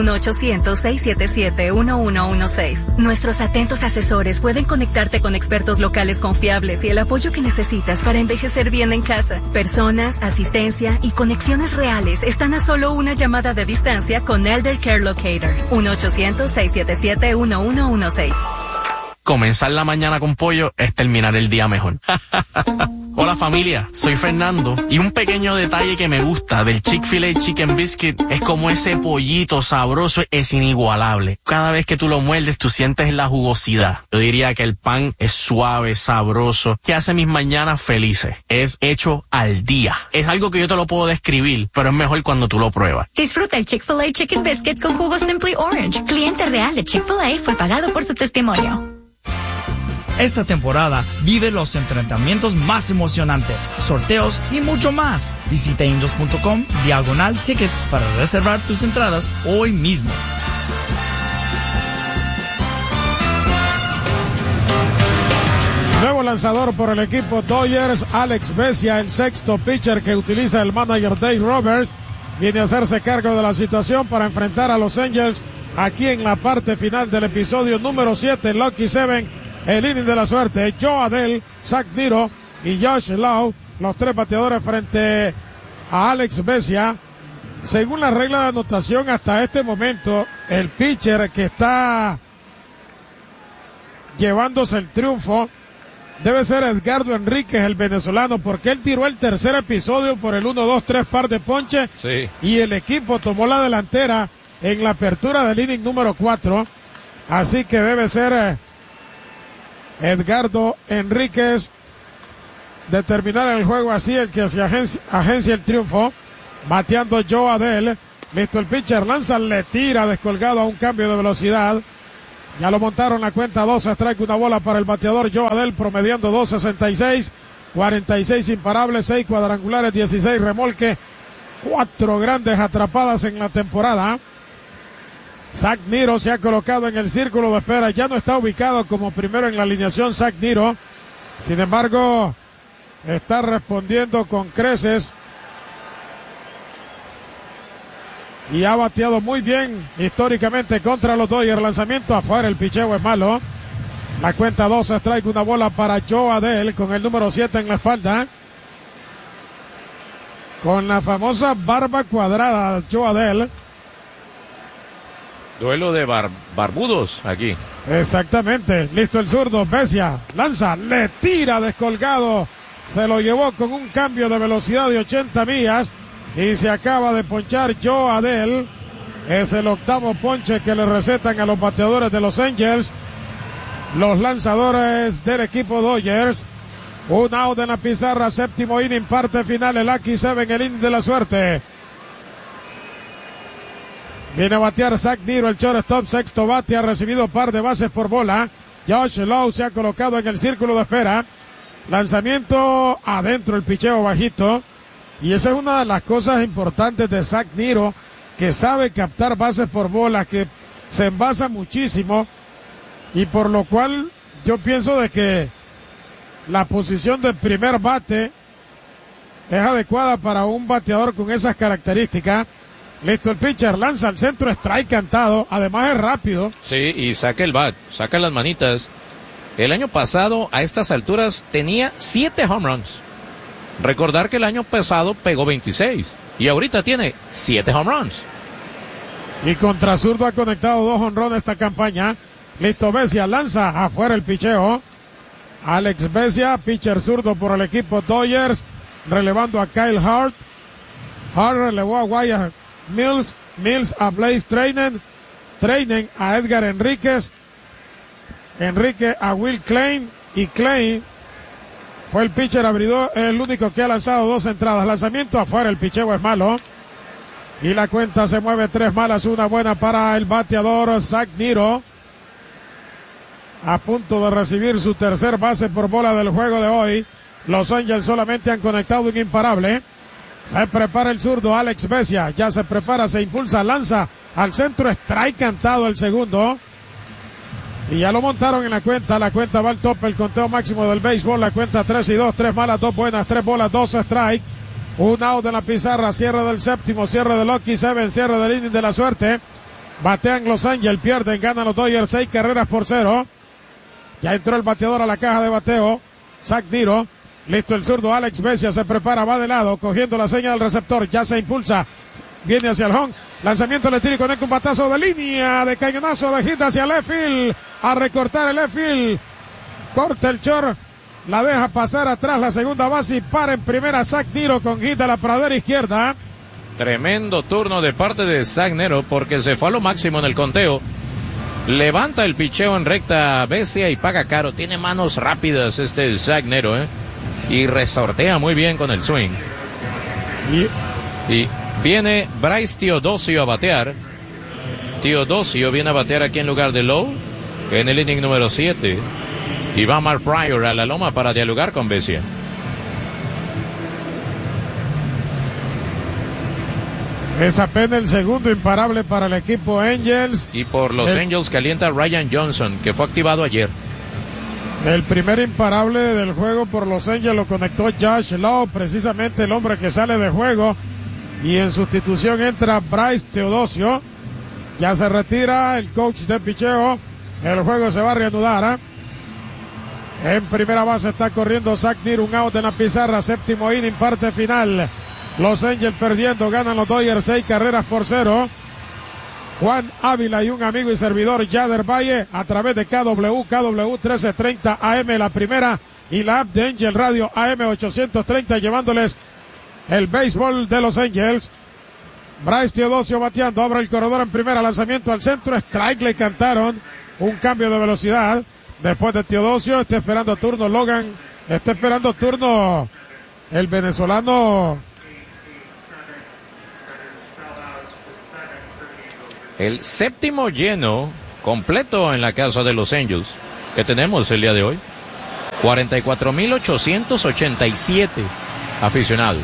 1-800-677-1116. Nuestros atentos asesores pueden conectarte con expertos locales confiables y el apoyo que necesitas para envejecer bien en casa. Personas, asistencia y conexiones reales están a solo una llamada de distancia con Elder Care Locator. 1-800-677-1116. Comenzar la mañana con pollo es terminar el día mejor. Hola familia, soy Fernando y un pequeño detalle que me gusta del Chick-fil-A Chicken Biscuit es como ese pollito sabroso es inigualable. Cada vez que tú lo muerdes tú sientes la jugosidad. Yo diría que el pan es suave, sabroso, que hace mis mañanas felices. Es hecho al día. Es algo que yo te lo puedo describir, pero es mejor cuando tú lo pruebas. Disfruta el Chick-fil-A Chicken Biscuit con jugo Simply Orange. Cliente real de Chick-fil-A fue pagado por su testimonio. Esta temporada vive los enfrentamientos más emocionantes, sorteos y mucho más. Visita angels.com/tickets para reservar tus entradas hoy mismo. Nuevo lanzador por el equipo Dodgers, Alex Vesia, el sexto pitcher que utiliza el manager Dave Roberts, viene a hacerse cargo de la situación para enfrentar a los Angels aquí en la parte final del episodio número 7, Lucky 7. El inning de la suerte, Joe Adell, Zach Niro y Josh Lau, los 3 bateadores frente a Alex Vesia. Según la regla de anotación hasta este momento, el pitcher que está llevándose el triunfo debe ser Edgardo Enríquez, el venezolano, porque él tiró el tercer episodio por el 1-2-3 par de ponche. Sí. Y el equipo tomó la delantera en la apertura del inning número 4. Así que debe ser Edgardo Enríquez de terminar el juego así, el que se agencia el triunfo. Bateando Joe Adell. Listo el pitcher, lanza, le tira descolgado a un cambio de velocidad. Ya lo montaron la cuenta 2, strike, una bola para el bateador Joe Adell, promediando 2.66, 46 imparables, 6 cuadrangulares, 16 remolque, 4 grandes atrapadas en la temporada. Zach Niro se ha colocado en el círculo de espera, ya no está ubicado como primero en la alineación Zach Niro. Sin embargo, está respondiendo con creces y ha bateado muy bien históricamente contra los Dodgers. Lanzamiento afuera, el picheo es malo. La cuenta 2, strike, una bola para Joe Adell con el número 7 en la espalda. Con la famosa barba cuadrada, Joe Adell. Duelo de barbudos aquí. Exactamente. Listo el zurdo. Vesia lanza, le tira descolgado. Se lo llevó con un cambio de velocidad de 80 millas. Y se acaba de ponchar Joe Adell. Es el octavo ponche que le recetan a los bateadores de Los Angels. Los lanzadores del equipo Dodgers. Un out en la pizarra, séptimo inning, parte final, el Lucky Seven, el inning de la suerte. Viene a batear Zach Niro, el shortstop, sexto bate, ha recibido par de bases por bola. Josh Lowe se ha colocado en el círculo de espera. Lanzamiento adentro, el picheo bajito. Y esa es una de las cosas importantes de Zach Niro, que sabe captar bases por bola, que se envasa muchísimo. Y por lo cual yo pienso de que la posición de primer bate es adecuada para un bateador con esas características. Listo el pitcher, lanza al centro, strike cantado, además es rápido. Sí, y saca el bat, saca las manitas. El año pasado, a estas alturas, tenía 7 home runs. Recordar que el año pasado pegó 26, y ahorita tiene 7 home runs. Y contra zurdo ha conectado 2 home runs esta campaña. Listo, Vesia, lanza, afuera el picheo. Alex Vesia, pitcher zurdo por el equipo Dodgers, relevando a Kyle Hart. Hart relevó a Wyatt Mills a Blaze Trainen a Edgar Enríquez, Enrique a Will Klein, y Klein fue el pitcher abridor, el único que ha lanzado 2 entradas. Lanzamiento afuera, el picheo es malo. Y la cuenta se mueve 3 malas, 1 buena para el bateador Zach Niro. A punto de recibir su tercer base por bola del juego de hoy. Los Angels solamente han conectado un imparable. Se prepara el zurdo Alex Vesia, ya se prepara, se impulsa, lanza al centro, strike cantado el segundo. Y ya lo montaron en la cuenta va al tope, el conteo máximo del béisbol, la cuenta 3-2, 3 malas, 2 buenas, 3 bolas, 2 strike. Un out en la pizarra, cierre del séptimo, cierre del Lucky Seven, cierre del inning de la suerte. Batean Los Angels, pierden, ganan los Dodgers 6 carreras por 0. Ya entró el bateador a la caja de bateo, Zach Niro. Listo el zurdo Alex Vesia, se prepara, va de lado, cogiendo la seña del receptor, ya se impulsa, viene hacia el home, lanzamiento le tira y conecta un batazo de línea, de cañonazo, de hit hacia el left field, a recortar el left field, corta el short, la deja pasar atrás la segunda base y para en primera Zach Niro con hit a la pradera izquierda. Tremendo turno de parte de Zach Niro porque se fue a lo máximo en el conteo. Levanta el picheo en recta Vesia y paga caro, tiene manos rápidas Zach Niro, y resortea muy bien con el swing. Y viene Bryce Teodosio a batear. Teodosio viene a batear aquí en lugar de Lowe en el inning número 7. Y va Mark Prior a la loma para dialogar con Vesia. Es apenas el segundo imparable para el equipo Angels. Y por los Angels calienta Ryan Johnson, que fue activado ayer. El primer imparable del juego por Los Angels lo conectó Josh Lowe, precisamente el hombre que sale de juego. Y en sustitución entra Bryce Teodosio. Ya se retira el coach de picheo. El juego se va a reanudar. En primera base está corriendo Zach Niro, un out en la pizarra, séptimo inning, parte final. Los Angels perdiendo, ganan los Dodgers 6 carreras por 0. Juan Ávila y un amigo y servidor Yader Valle a través de KW 1330 AM la primera y la app de Angel Radio AM 830 llevándoles el béisbol de Los Angels. Bryce Teodosio bateando, abre el corredor en primera, lanzamiento al centro, strike, le cantaron un cambio de velocidad. después de Teodosio. Está esperando turno Logan. Está esperando turno el venezolano. El séptimo lleno completo en la casa de los Angels que tenemos el día de hoy. 44,887 aficionados.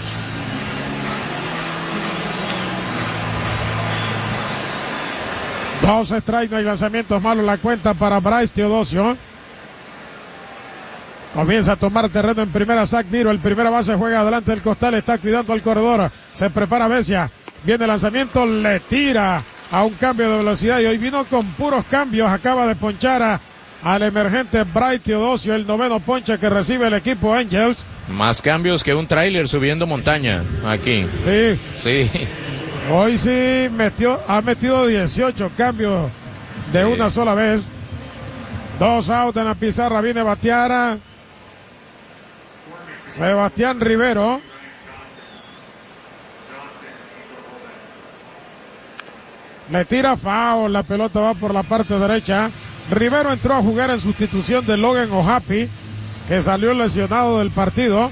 Dos strikes, no hay lanzamientos malos. La cuenta para Bryce Teodosio. Comienza a tomar terreno en primera Zach Niro. El primera base juega adelante del costal. Está cuidando al corredor. Se prepara Vesia. Viene el lanzamiento. Le tira a un cambio de velocidad. Y hoy vino con puros cambios. Acaba de ponchar al emergente Bryce Teodosio. El noveno ponche que recibe el equipo Angels. Más cambios que un tráiler subiendo montaña aquí. Sí. Sí. Hoy sí ha metido 18 cambios de una sola vez. 2 outs en la pizarra. Viene batear Sebastián Rivero. Le tira foul. La pelota va por la parte derecha. Rivero entró a jugar en sustitución de Logan O'Happy, que salió lesionado del partido.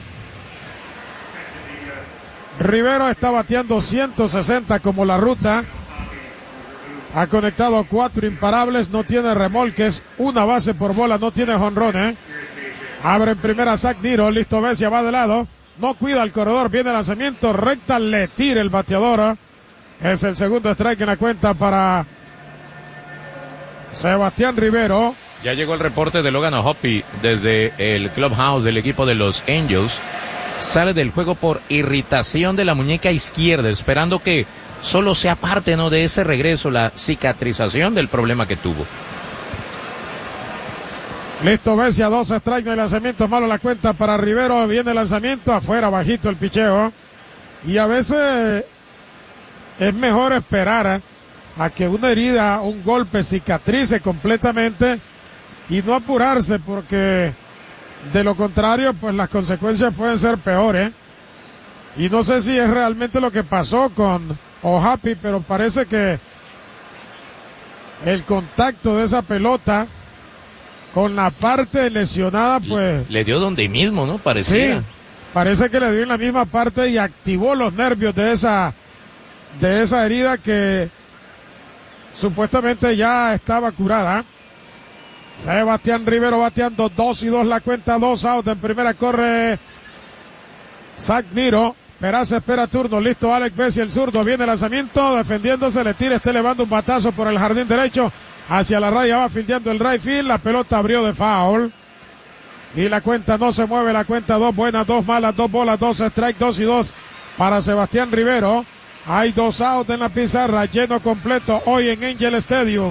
Rivero está bateando 160 como la ruta. Ha conectado 4 imparables, no tiene remolques, una base por bola, no tiene jonrones. Abre en primera Zach Niro, listo Vesia, va de lado. No cuida al corredor, viene el lanzamiento, recta, le tira el bateador. Es el segundo strike en la cuenta para Sebastián Rivero. Ya llegó el reporte de Logan O'Happy desde el clubhouse del equipo de los Angels. Sale del juego por irritación de la muñeca izquierda, esperando que solo sea parte, ¿no?, de ese regreso, la cicatrización del problema que tuvo. Listo Vesia, 2 strikes de lanzamiento malo la cuenta para Rivero. Viene el lanzamiento, afuera, bajito el picheo. Y a veces es mejor esperar a que una herida, un golpe cicatrice completamente y no apurarse, porque de lo contrario, pues las consecuencias pueden ser peores. Y no sé si es realmente lo que pasó con O'Happy, pero parece que el contacto de esa pelota con la parte lesionada, pues le dio donde mismo, ¿no? Parecía. Sí, parece que le dio en la misma parte y activó los nervios de esa herida que supuestamente ya estaba curada. Sebastián Rivero bateando 2-2 la cuenta, 2 outs en primera, corre Zach Niro. Peraza espera turno, listo Alex Vesia, el zurdo, viene el lanzamiento, defendiéndose, le tira, está elevando un batazo por el jardín derecho, hacia la raya va fildeando el right field, la pelota abrió de foul. Y la cuenta no se mueve, la cuenta 2 buenas, 2 malas, 2 bolas, 2 strikes, 2-2 para Sebastián Rivero. Hay 2 outs en la pizarra, lleno completo hoy en Angel Stadium.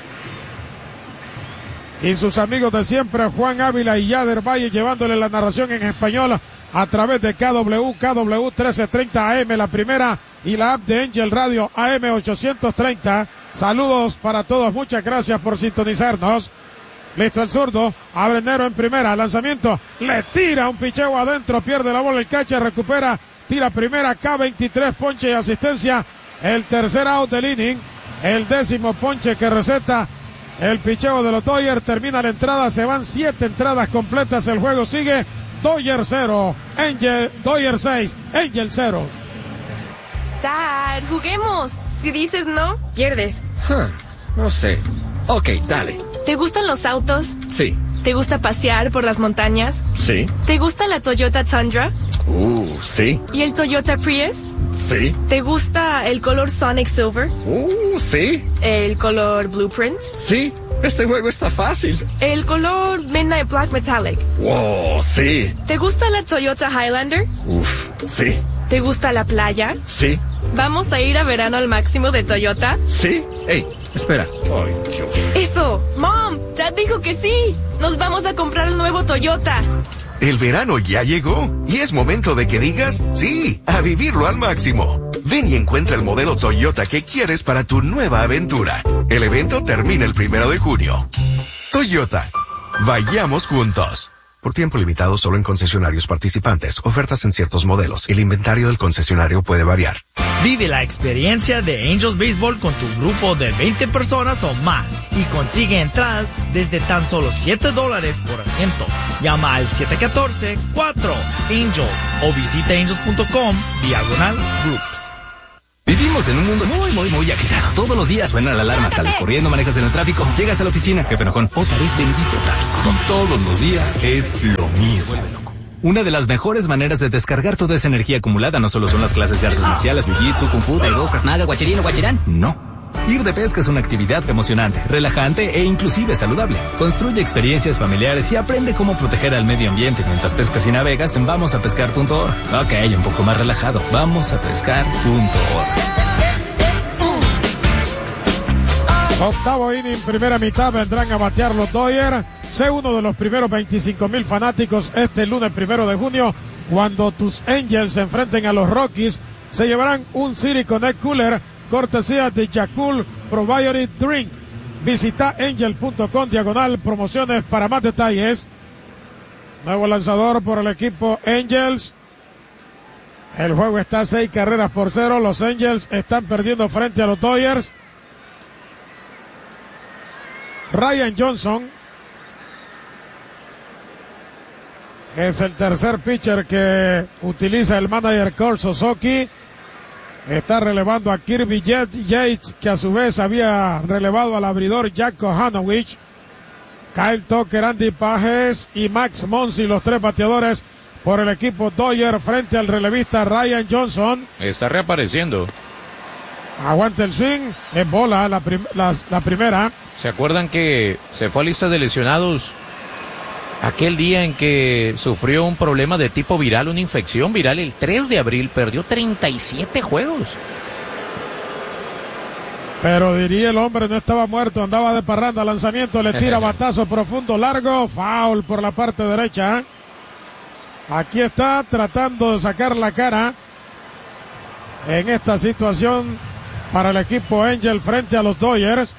Y sus amigos de siempre, Juan Ávila y Yader Valle, llevándole la narración en español a través de KW 1330 AM, la primera, y la app de Angel Radio AM 830. Saludos para todos, muchas gracias por sintonizarnos. Listo el zurdo, abre Nero en primera, lanzamiento, le tira un picheo adentro, pierde la bola el catcher, recupera, tira primera, K23, ponche y asistencia, el tercer out del inning, el 10º ponche que receta el picheo de los Dodgers. Termina la entrada, se van 7 entradas completas, el juego sigue, Dodgers 0, Dodgers 6, Angel 0. Dad, juguemos. Si dices no, pierdes. No sé. Ok, dale. ¿Te gustan los autos? Sí. ¿Te gusta pasear por las montañas? Sí. ¿Te gusta la Toyota Tundra? Sí. ¿Y el Toyota Prius? Sí. ¿Te gusta el color Sonic Silver? Sí. ¿El color Blueprint? Sí. Este juego está fácil. ¿El color Midnight Black Metallic? Wow, sí. ¿Te gusta la Toyota Highlander? Sí. ¿Te gusta la playa? Sí. ¿Vamos a ir a verano al máximo de Toyota? Sí. Ey, espera. Ay, Dios. Eso. Mom, Dad dijo que sí. Nos vamos a comprar el nuevo Toyota. El verano ya llegó y es momento de que digas sí, a vivirlo al máximo. Ven y encuentra el modelo Toyota que quieres para tu nueva aventura. El evento termina el 1 de junio. Toyota, vayamos juntos. Por tiempo limitado solo en concesionarios participantes. Ofertas en ciertos modelos. El inventario del concesionario puede variar. Vive la experiencia de Angels Baseball con tu grupo de 20 personas o más y consigue entradas desde tan solo $7 por asiento. Llama al 714-4-ANGELS o visita angels.com/groups. Vivimos en un mundo muy agitado. Todos los días suena la alarma, sales corriendo, manejas en el tráfico, llegas a la oficina, jefe enojón, otra vez bendito tráfico. Todos los días es lo mismo. Una de las mejores maneras de descargar toda esa energía acumulada no solo son las clases de artes marciales, jiu-jitsu, kung fu, taekwondo, krav maga, guachirino, guachirán. No. Ir de pesca es una actividad emocionante, relajante e inclusive saludable. Construye experiencias familiares y aprende cómo proteger al medio ambiente mientras pescas y navegas en vamosapescar.org. Ok, un poco más relajado. Vamosapescar.org. Octavo inning, primera mitad, vendrán a batear los Dodgers. Sé uno de los primeros 25,000 fanáticos este lunes 1 de junio, cuando tus Angels se enfrenten a los Rockies. Se llevarán un City Connect Cooler, cortesía de Yakult Probiotic Drink. Visita angel.com/promociones para más detalles. Nuevo lanzador por el equipo Angels. El juego está 6 carreras por 0. Los Angels están perdiendo frente a los Dodgers. Ryan Johnson es el tercer pitcher que utiliza el manager Kurt Suzuki. Está relevando a Kirby Yates, que a su vez había relevado al abridor Jack Kohanowicz. Kyle Tucker, Andy Pages y Max Muncy, los 3 bateadores por el equipo Dodger frente al relevista Ryan Johnson. Está reapareciendo. Aguanta el swing, es bola la primera. ¿Se acuerdan que se fue a lista de lesionados aquel día en que sufrió un problema de tipo viral, una infección viral el 3 de abril? Perdió 37 juegos. Pero diría el hombre, no estaba muerto, andaba de parranda. Lanzamiento, le tira batazo profundo, largo, foul por la parte derecha. Aquí está tratando de sacar la cara en esta situación para el equipo Angel frente a los Dodgers,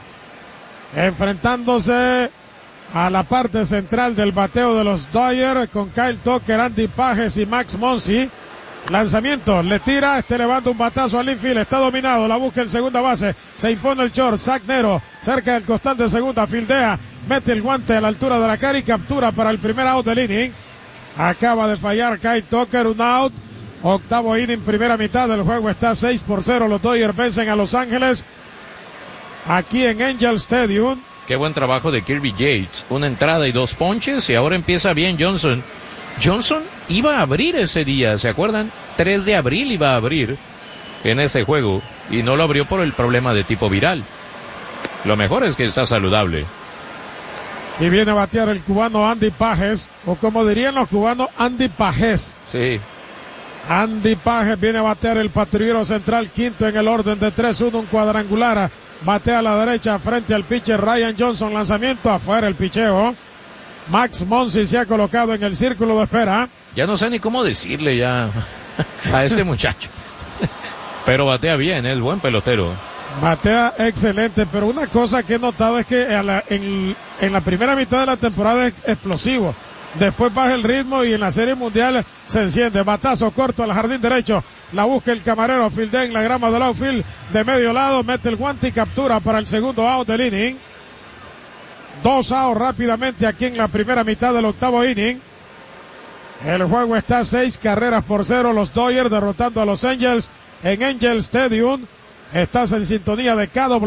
enfrentándose a la parte central del bateo de los Dodgers con Kyle Tucker, Andy Pages y Max Muncy. Lanzamiento, le tira, levanta un batazo al infield, está dominado, la busca en segunda base, se impone el short, Zach Nero, cerca del costal de segunda, fildea, mete el guante a la altura de la cara y captura para el primer out del inning. Acaba de fallar Kyle Tucker, un out. Octavo inning, primera mitad del juego, está 6-0, los Dodgers vencen a Los Ángeles aquí en Angel Stadium. Qué buen trabajo de Kirby Yates, una entrada y 2 ponches, y ahora empieza bien Johnson. Johnson iba a abrir ese día, ¿se acuerdan? 3 de abril iba a abrir en ese juego y no lo abrió por el problema de tipo viral. Lo mejor es que está saludable. Y viene a batear el cubano Andy Pages, o como dirían los cubanos, Andy Pages. Sí. Andy Pages viene a batear el patrullero central, quinto en el orden de 3-1, un cuadrangular. Batea a la derecha frente al pitcher Ryan Johnson, lanzamiento afuera el picheo. Max Muncy se ha colocado en el círculo de espera. Ya no sé ni cómo decirle ya a este muchacho. Pero batea bien, es buen pelotero. Batea excelente, pero una cosa que he notado es que en la primera mitad de la temporada es explosivo. Después baja el ritmo y en la Serie Mundial se enciende. Batazo corto al jardín derecho. La busca el camarero, fildea en la grama del outfield de medio lado, mete el guante y captura para el segundo out del inning. 2 outs rápidamente aquí en la primera mitad del octavo inning. El juego está 6 carreras por 0. Los Dodgers derrotando a los Angels en Angel Stadium. Estás en sintonía de KW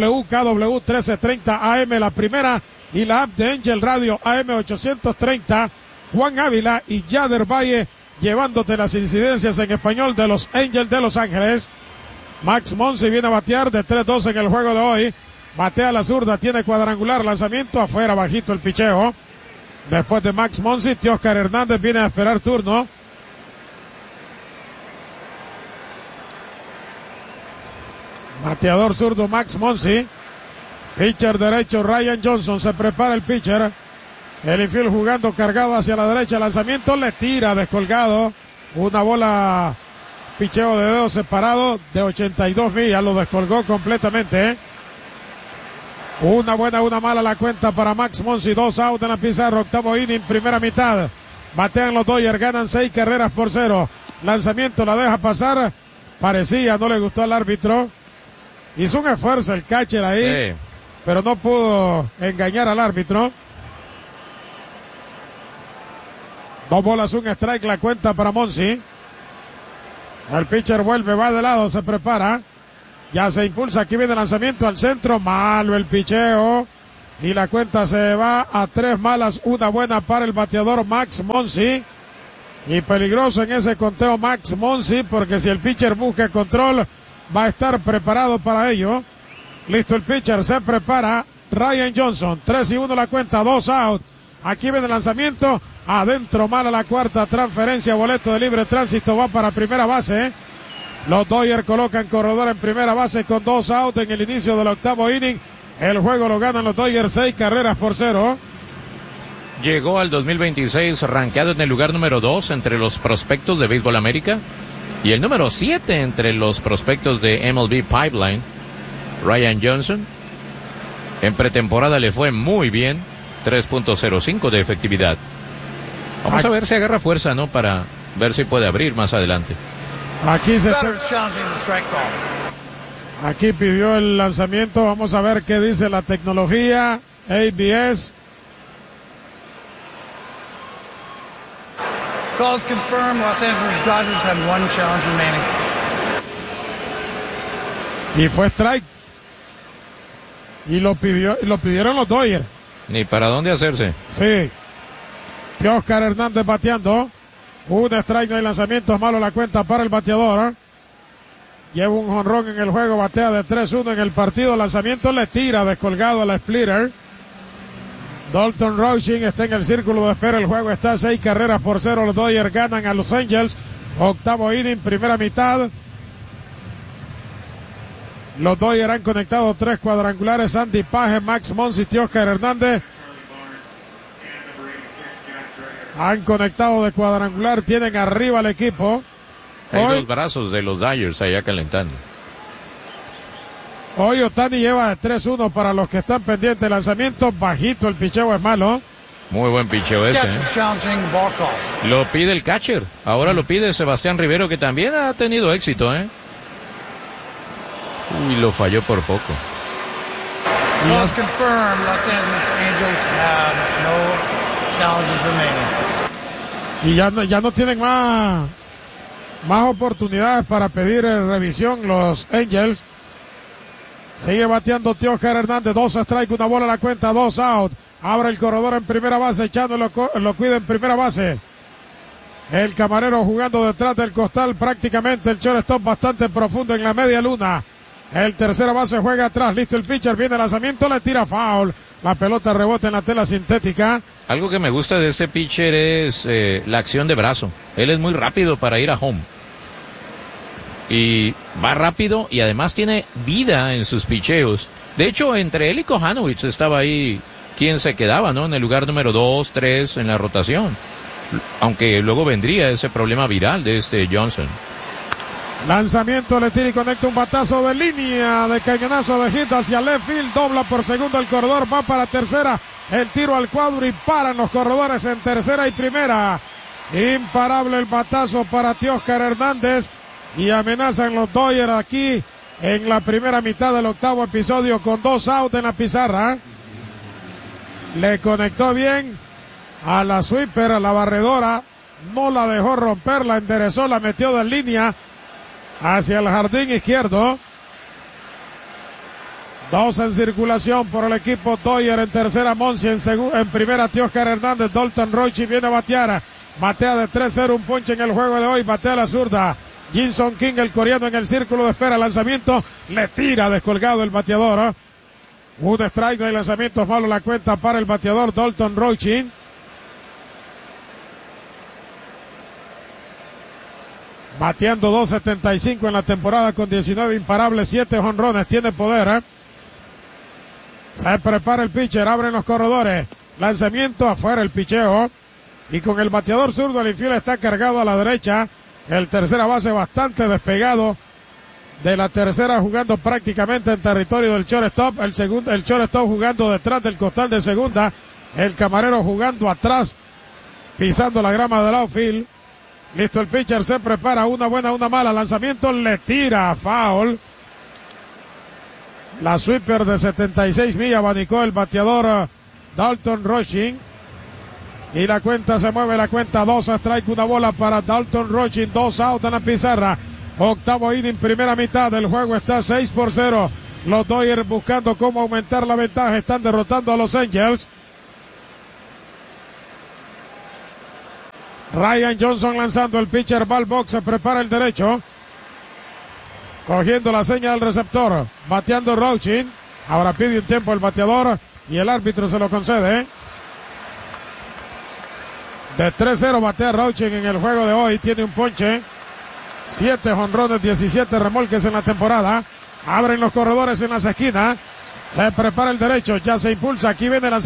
1330 AM, la primera, y la app de Angel Radio AM 830. Juan Ávila y Yader Valle llevándote las incidencias en español de los Angels de Los Ángeles. Max Muncy viene a batear de 3-2 en el juego de hoy. Batea a la zurda, tiene cuadrangular, lanzamiento afuera, bajito el picheo. Después de Max Muncy, Teóscar Hernández viene a esperar turno. Bateador zurdo Max Muncy. Pitcher derecho Ryan Johnson, se prepara el pitcher. El infield jugando cargado hacia la derecha, lanzamiento, le tira descolgado. Una bola, picheo de dedos separado de 82 millas, lo descolgó completamente. Una buena, una mala la cuenta para Max Muncy. 2 out en la pizarra. Octavo inning, primera mitad. Batean los Dodgers, ganan 6-0. Lanzamiento la deja pasar. Parecía, no le gustó al árbitro. Hizo un esfuerzo el catcher ahí, pero no pudo engañar al árbitro. 2 bolas, 1 strike la cuenta para Muncy. El pitcher vuelve, va de lado, se prepara. Ya se impulsa, aquí viene el lanzamiento al centro. Malo el picheo. Y la cuenta se va a 3 malas, 1 buena para el bateador Max Muncy. Y peligroso en ese conteo Max Muncy, porque si el pitcher busca control, va a estar preparado para ello. Listo el pitcher, se prepara Ryan Johnson. 3-1 la cuenta, 2 out. Aquí viene el lanzamiento. Adentro, mala la cuarta, transferencia, boleto de libre tránsito, va para primera base. Los Dodgers colocan corredor en primera base con 2 out en el inicio del octavo inning. El juego lo ganan los Dodgers 6-0. Llegó al 2026 rankeado en el lugar número 2 entre los prospectos de Béisbol América y el número 7 entre los prospectos de MLB Pipeline. Ryan Johnson. En pretemporada le fue muy bien. 3.05 de efectividad. Vamos a ver si agarra fuerza, ¿no? Para ver si puede abrir más adelante. Aquí pidió el lanzamiento. Vamos a ver qué dice la tecnología. ABS. Calls confirmed. Los Angeles Dodgers have 1 challenge remaining. Y fue strike. Y lo pidieron los Dodgers. Ni para dónde hacerse. Sí. Teóscar Hernández bateando. Un strike, no hay lanzamientos, malo la cuenta para el bateador. Lleva un jonrón en el juego, batea de 3-1 en el partido. Lanzamiento le tira descolgado a la splitter. Dalton Rausching está en el círculo de espera. El juego está 6-0. Los Dodgers ganan a Los Angels. Octavo inning, primera mitad. Los Dodgers han conectado 3 cuadrangulares. Andy Paje, Max Muncy, Teóscar Hernández. Han conectado de cuadrangular. Tienen arriba al equipo. Hay 2 brazos de los Dodgers allá calentando. Hoy Ohtani lleva de 3-1 para los que están pendientes. Lanzamiento bajito, el picheo es malo. Muy buen picheo ese, ¿eh? Lo pide el catcher. Ahora lo pide Sebastián Rivero, que también ha tenido éxito, ¿eh? Uy, lo falló por poco. Calls confirmed. Los Angeles Angels have no challenges remaining. Y ya no tienen más oportunidades para pedir revisión los Angels. Sigue bateando Teóscar Hernández. 2 strike, 1 bola a la cuenta, 2 out. Abre el corredor en primera base, Chano lo cuida en primera base. El camarero jugando detrás del costal, prácticamente el shortstop bastante profundo en la media luna. El tercera base juega atrás, listo el pitcher, viene el lanzamiento, le tira foul. La pelota rebota en la tela sintética. Algo que me gusta de este pitcher es la acción de brazo. Él es muy rápido para ir a home. Y va rápido y además tiene vida en sus picheos. De hecho, entre él y Kohanowitz estaba ahí quien se quedaba, ¿no? En el lugar número 2, 3 en la rotación. Aunque luego vendría ese problema viral de Johnson. Lanzamiento, le tira y conecta un batazo de línea de cañonazo de hit hacia left field. Dobla por segundo el corredor, va para tercera. El tiro al cuadro y paran los corredores en tercera y primera. Imparable el batazo para Teóscar Hernández. Y amenazan los Dodgers aquí en la primera mitad del octavo episodio con 2 out en la pizarra. Le conectó bien a la sweeper, a la barredora. No la dejó romper, la enderezó, la metió de línea hacia el jardín izquierdo. 2 en circulación por el equipo Dodger. En tercera Muncy, en primera Teóscar Hernández. Dalton Rausching viene a batear. Batea de 3-0, un ponche en el juego de hoy. Batea a la zurda. Jinson King, el coreano, en el círculo de espera. Lanzamiento, le tira descolgado el bateador. Un strike, no hay lanzamientos, malo la cuenta para el bateador Dalton Rausching. Bateando 2.75 en la temporada con 19 imparables, 7 jonrones, tiene poder. Se prepara el pitcher, abren los corredores. Lanzamiento afuera, el picheo. Y con el bateador zurdo, el infield está cargado a la derecha. El tercera base bastante despegado de la tercera jugando prácticamente en territorio del shortstop. El shortstop jugando detrás del costal de segunda. El camarero jugando atrás, pisando la grama del outfield. Listo el pitcher, se prepara, una buena, una mala. Lanzamiento, le tira, foul. La sweeper de 76 millas abanicó el bateador Dalton Rushing. Y la cuenta se mueve, la cuenta 2 strike, una bola para Dalton Rushing, 2 out en la pizarra. Octavo inning, primera mitad, el juego está 6-0. Los Dodgers buscando cómo aumentar la ventaja, están derrotando a los Angels. Ryan Johnson lanzando, el pitcher va al box, se prepara el derecho. Cogiendo la seña del receptor, bateando Rushing. Ahora pide un tiempo el bateador y el árbitro se lo concede. De 3-0 batea Rushing en el juego de hoy, tiene un ponche. 7 jonrones, 17 remolques en la temporada. Abren los corredores en las esquinas. Se prepara el derecho, ya se impulsa. Aquí viene la